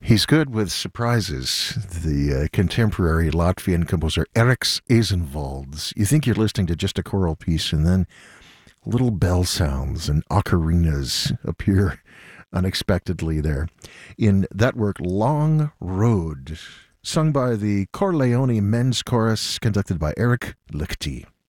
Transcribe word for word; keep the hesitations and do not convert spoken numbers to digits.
He's good with surprises. The uh, contemporary Latvian composer Eriks Eizenvalds. You think you're listening to just a choral piece, and then little bell sounds and ocarinas appear unexpectedly there. In that work, Long Road, sung by the Corleone Men's Chorus, conducted by Eric Lichty.